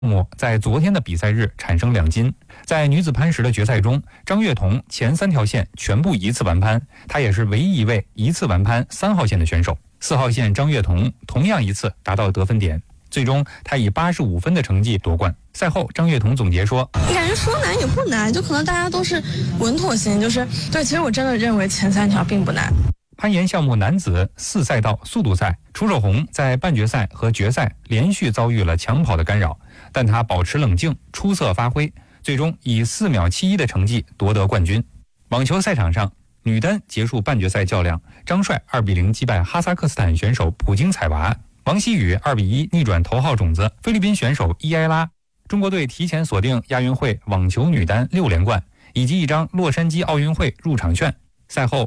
在昨天的比赛日产生2金。在女子攀石的决赛中，张悦彤前3条线全部一次完攀，她也是唯一一位一次完攀3号线的选手。4号线张悦彤同样一次达到得分点，最终她以85分的成绩夺冠。赛后，张悦彤总结说：“ 感觉说难也不难，就可能大家都是稳妥型，就是对。其实我真的认为前3条并不难。” 攀岩项目男子4赛道速度赛，楚守宏在半决赛和决赛连续遭遇了抢跑的干扰，但他保持冷静，出色发挥，最终以4秒71的成绩夺得冠军。网球赛场上，女单结束半决赛较量，张帅2比0击败哈萨克斯坦选手普京采娃，王希雨2比1逆转头号种子菲律宾选手伊埃拉。中国队提前锁定亚运会网球女单6连冠，以及一张洛杉矶奥运会入场券。赛后，